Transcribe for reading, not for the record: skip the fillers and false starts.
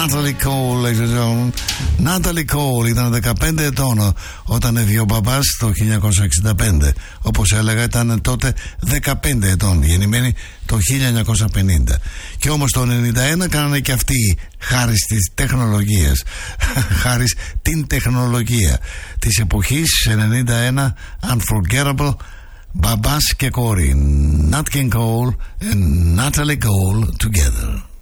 Natalie Cole, ladies and gentlemen. Natalie Cole ήταν 15 ετών όταν έβγε ο μπαμπάς το 1965. Όπως έλεγα, ήταν τότε 15 ετών, γεννημένη το 1950. Και όμως το 91 κάνανε και αυτοί χάρη στις τεχνολογίες, χάρη την τεχνολογία της εποχής 91, Unforgettable, μπαμπάς και κόρη, Nat King Cole and Natalie Cole together.